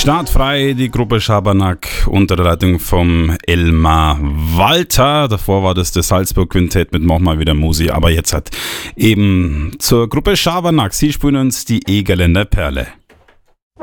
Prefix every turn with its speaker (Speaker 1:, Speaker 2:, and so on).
Speaker 1: Startfrei, die Gruppe Schabernack unter der Leitung vom Elmar Walter. Davor war das Salzburg Quintett mit Mach mal wieder Musi, aber jetzt eben zur Gruppe Schabernack. Sie spielen uns die Egerländer Perle.